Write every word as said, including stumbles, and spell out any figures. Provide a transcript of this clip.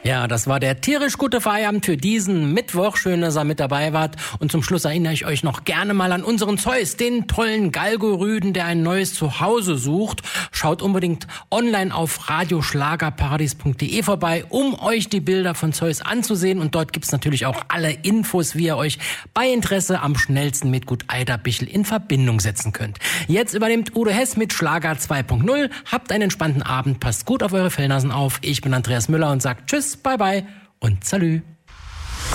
Ja, das war der tierisch gute Feierabend für diesen Mittwoch. Schön, dass ihr mit dabei wart. Und zum Schluss erinnere ich euch noch gerne mal an unseren Zeus, den tollen Galgorüden, der ein neues Zuhause sucht. Schaut unbedingt online auf radioschlagerparadies punkt de vorbei, um euch die Bilder von Zeus anzusehen. Und dort gibt's natürlich auch alle Infos, wie ihr euch bei Interesse am schnellsten mit Gut Eiderbichel in Verbindung setzen könnt. Jetzt übernimmt Udo Hess mit Schlager zwei punkt null. Habt einen entspannten Abend, passt gut auf eure Fellnasen auf. Ich bin Andreas Müller und sagt Tschüss, bye bye und Salü.